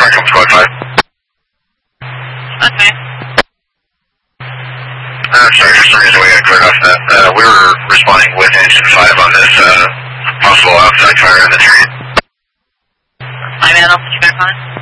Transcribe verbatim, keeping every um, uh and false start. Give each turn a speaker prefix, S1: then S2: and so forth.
S1: Parking on squad five.
S2: Okay.
S1: Uh, sorry, for some reason we got cleared off that. Uh, we were responding with engine five on this, uh, possible outside fire in the train.
S2: My man, I'll put you back on.